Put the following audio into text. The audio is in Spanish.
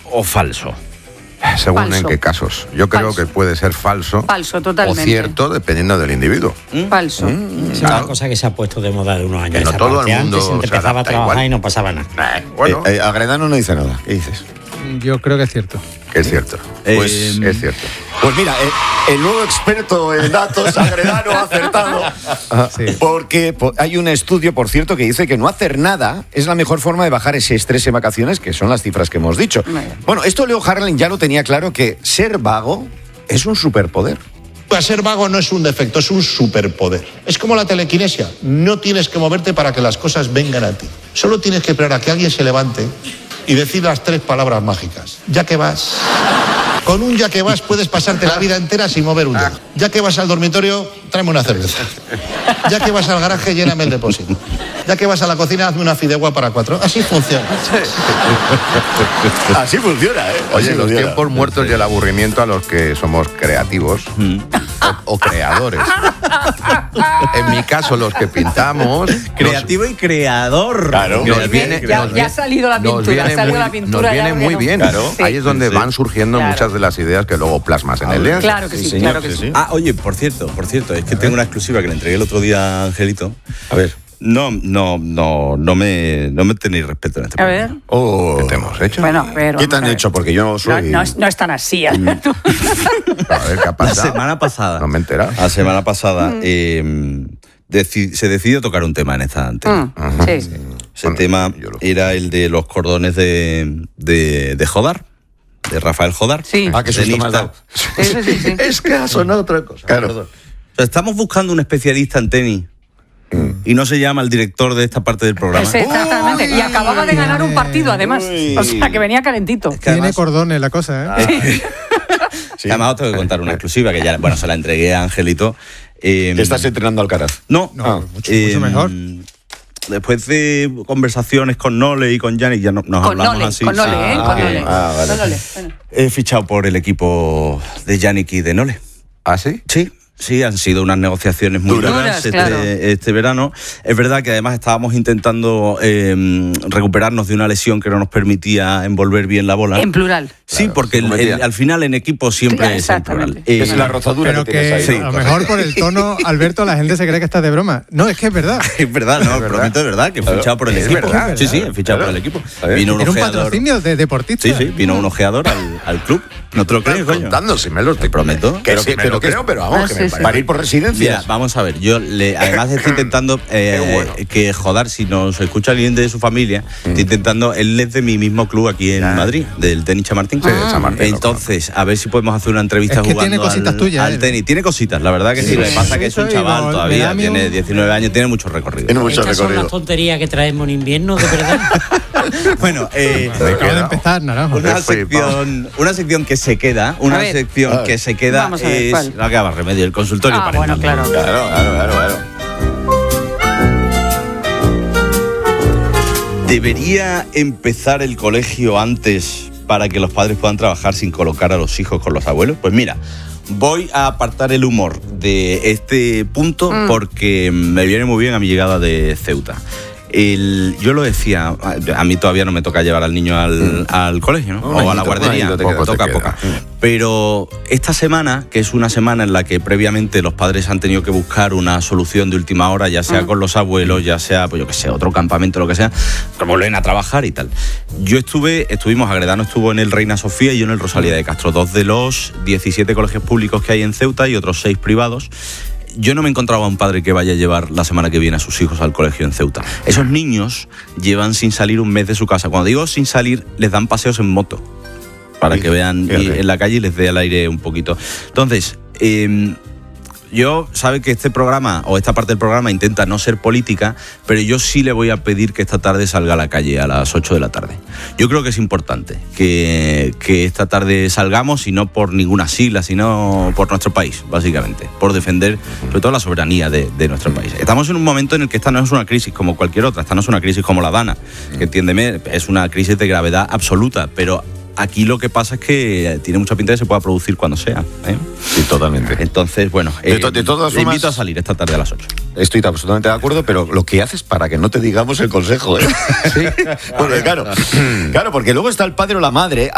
o falso? Según Falso. en qué casos. Yo creo que puede ser falso. Falso, totalmente. O cierto, dependiendo del individuo. Falso. Es una cosa que se ha puesto de moda de unos años. Que no esa todo parte. el mundo Antes se se empezaba a adapta trabajar igual. y no pasaba nada. Bueno, Agredano no dice nada. ¿Qué dices? Yo creo que es cierto. que es cierto. Pues es cierto. Pues mira, el nuevo experto en datos, Agredano, ha acertado. Sí. Porque hay un estudio, por cierto, que dice que no hacer nada es la mejor forma de bajar ese estrés en vacaciones, que son las cifras que hemos dicho. Bueno, esto Leo Harlem ya lo tenía claro, que ser vago es un superpoder. Ser vago no es un defecto, es un superpoder. Es como la telequinesia. No tienes que moverte para que las cosas vengan a ti. Solo tienes que esperar a que alguien se levante y decir las 3 palabras mágicas. Ya que vas. Con un ya que vas puedes pasarte la vida entera sin mover un dedo. Ya que vas al dormitorio, tráeme una cerveza. Ya que vas al garaje, lléname el depósito. Ya que vas a la cocina, hazme una fideuá para 4. Así funciona. Así funciona, ¿eh? Oye, Así los funciona. tiempos muertos y el aburrimiento a los que somos creativos o creadores. En mi caso, los que pintamos... Creativo y creador. Claro. Nos viene, Ya nos ha salido la nos pintura, viene ha salido muy, la pintura. nos viene ya, muy porque bien. no- Claro. Sí. Ahí es donde van surgiendo Claro. muchas de las ideas que luego plasmas en el lienzo. Claro que sí, señor, claro que sí. Ah, oye, por cierto, es que tengo una exclusiva que le entregué el otro día a Angelito. A ver. No me tenéis respeto en este A programa. ver. Oh. ¿Qué te hemos hecho? Bueno, pero. ¿Qué te han vamos a ver. hecho? Porque yo No, soy... no es tan así. A ver, ¿qué ha La pasado? semana pasada. No me he enterado. La semana pasada se decidió tocar un tema en esta antena. Sí. Ese Bueno, tema yo lo- era el de los cordones de Jodar, de Rafael Jodar. Sí. Ah, qué susto me has dado. Sí. Es que ha sonado otra cosa. Claro. Perdón. O sea, estamos buscando un especialista en tenis y no se llama el director de esta parte del programa. Sí, exactamente. Y acababa de ganar un partido, además. O sea, que venía calentito. Que Tiene además- cordones la cosa, ¿eh? Además os tengo que contar una exclusiva que ya, bueno, se la entregué a Angelito. Que estás entrenando al Alcaraz. No, No, mucho mejor. Después de conversaciones con Nole y con Yannick, ya nos Con hablamos Nole, así. con Nole, ¿eh? Con ok. Nole. Ah, vale. Con Nole. Bueno. He fichado por el equipo de Yannick y de Nole. ¿Ah, sí? Sí, han sido unas negociaciones muy duras claro. este verano. Es verdad que además estábamos intentando recuperarnos de una lesión que no nos permitía envolver bien la bola. En plural. Sí, porque al final en equipo siempre es en plural. Exactamente. Es la rozadura Pero que tienes que ahí. Sí. a lo mejor por el tono, Alberto, la gente se cree que estás de broma. No, es que es verdad. Es verdad, no, prometo, es verdad, que he fichado por el Es equipo. verdad. Sí, he fichado por el equipo. Vino un Era un ojeador. patrocinio de deportista. Sí, vino un ojeador al club. ¿No te lo crees, coño? Contando, si me lo estoy Te prometo. Que Pero sí, que- me pero lo que- creo, pero vamos, Ah, que sí, me sí. Para ir por Mira, residencias. vamos a ver, además estoy intentando bueno. que Jodar, si nos escucha alguien de su familia, estoy intentando, él es de mi mismo club aquí en Madrid, del tenis Chamartín. Sí, de Chamartín, lo Entonces, a ver si podemos hacer una entrevista Es que jugando tiene cositas al, tuyas, al él. tenis. Tiene cositas, la verdad que sí. Lo que pasa es que es un Eso, chaval y me todavía, da tiene miedo. 19 años, tiene mucho recorrido. Tiene mucho Estas son las recorrido. tonterías que traemos en invierno, de verdad. Bueno, Acaba de empezar, Naranjo. una sección que se queda, A ver. que se queda Vamos a ver, es ¿cuál? no acaba remedio, el consultorio Ah, parental. bueno, claro. Claro. ¿Debería empezar el colegio antes para que los padres puedan trabajar sin colocar a los hijos con los abuelos? Pues mira, voy a apartar el humor de este punto porque me viene muy bien a mi llegada de Ceuta. Yo lo decía, a mí todavía no me toca llevar al niño al colegio, ¿no? O a la guardería, un añito te queda. toca poca. Pero esta semana, que es una semana en la que previamente los padres han tenido que buscar una solución de última hora, ya sea con los abuelos, ya sea, pues yo que sé, otro campamento, lo que sea, que vuelven a trabajar y tal. Agredano estuvo en el Reina Sofía y yo en el Rosalía de Castro, 2 de los 17 colegios públicos que hay en Ceuta y otros 6 privados. Yo no me encontraba a un padre que vaya a llevar la semana que viene a sus hijos al colegio en Ceuta. Esos niños llevan sin salir un mes de su casa. Cuando digo sin salir, les dan paseos en moto para que vean en la calle y les dé el aire un poquito. Entonces, yo sabe que este programa o esta parte del programa intenta no ser política, pero yo sí le voy a pedir que esta tarde salga a la calle a las 8 de la tarde. Yo creo que es importante que esta tarde salgamos, y no por ninguna sigla, sino por nuestro país, básicamente, por defender sobre todo la soberanía de nuestro país. Estamos en un momento en el que esta no es una crisis como cualquier otra, esta no es una crisis como la Dana, que entiéndeme, es una crisis de gravedad absoluta, pero aquí lo que pasa es que tiene mucha pinta de que se pueda producir cuando sea, ¿eh? Sí, totalmente. Entonces, bueno, De todas le formas, invito a salir esta tarde a las 8. Estoy absolutamente de acuerdo, pero lo que haces para que no te digamos el consejo, ¿eh? Sí. Porque claro, porque luego está el padre o la madre